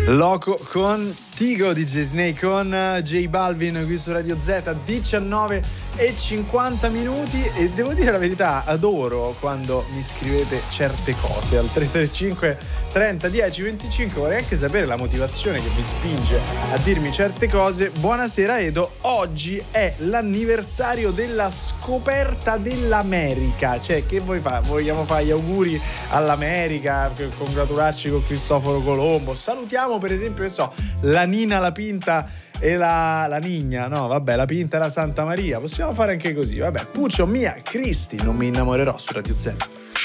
Loco con Tigo di Snake con J Balvin qui su Radio Z, 19:50 e devo dire la verità, adoro quando mi scrivete certe cose al 335 30 10 25. Vorrei anche sapere la motivazione che vi spinge a dirmi certe cose. Buonasera Edo, oggi è l'anniversario della scoperta dell'America, cioè che vuoi fare? Vogliamo fare gli auguri all'America, congratularci con Cristoforo Colombo, salutiamo per esempio, che so, la Nina, la Pinta e la Nigna, no vabbè, la Pinta e la Santa Maria, possiamo fare anche così, vabbè. Puccio Mia Cristi, non mi innamorerò su Radio Z.